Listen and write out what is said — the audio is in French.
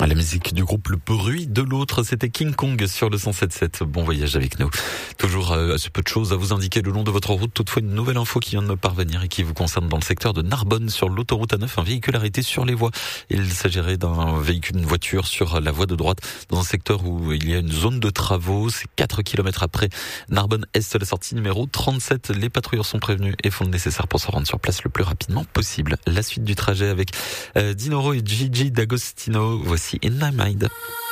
À la musique du groupe Le Bruit de l'autre, c'était King Kong sur le 107.7. Bon voyage avec nous. Toujours assez peu de choses à vous indiquer le long de votre route. Toutefois, une nouvelle info qui vient de me parvenir et qui vous concerne dans le secteur de Narbonne sur l'autoroute A9. Un véhicule arrêté sur les voies. Il s'agirait d'un véhicule, une voiture sur la voie de droite dans un secteur où il y a une zone de travaux. C'est 4 kilomètres après Narbonne Est, la sortie numéro 37. Les patrouilleurs sont prévenus et font le nécessaire pour se rendre sur place le plus rapidement possible. La suite du trajet avec Dinoro et Gigi D'Agostino. Voici In My Mind.